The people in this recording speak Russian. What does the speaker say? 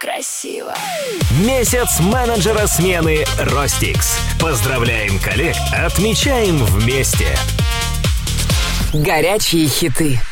красиво. Месяц менеджера смены Ростикс. Поздравляем коллег, отмечаем вместе. Горячие хиты.